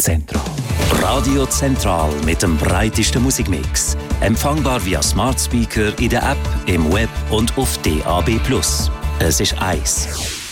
Zentral. Radio Zentral mit dem breitesten Musikmix. Empfangbar via Smart Speaker in der App, im Web und auf DAB+. Es ist 1.